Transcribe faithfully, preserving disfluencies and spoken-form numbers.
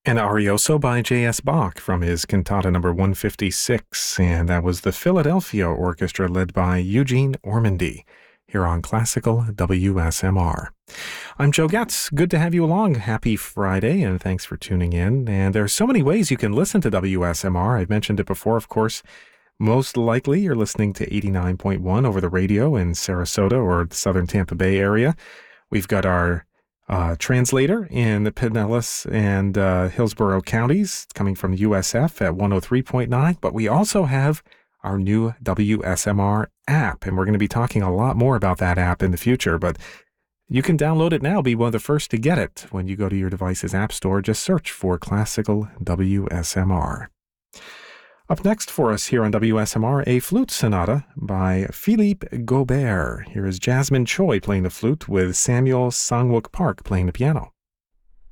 And Arioso by J S. Bach from his cantata number one fifty-six, and that was the Philadelphia Orchestra led by Eugene Ormandy here on Classical W S M R. I'm Joe Getz. Good to have you along. Happy Friday, and thanks for tuning in. And there are so many ways you can listen to W S M R. I've mentioned it before, of course. Most likely you're listening to eighty-nine point one over the radio in Sarasota or the southern Tampa Bay area. We've got our Uh, translator in the Pinellas and uh, Hillsborough counties coming from U S F at one oh three point nine, but we also have our new W S M R app, and we're going to be talking a lot more about that app in the future, but you can download it now, be one of the first to get it. When you go to your device's app store, just search for Classical W S M R. Up next for us here on W S M R, a flute sonata by Philippe Gaubert. Here is Jasmine Choi playing the flute with Samuel Sangwook Park playing the piano.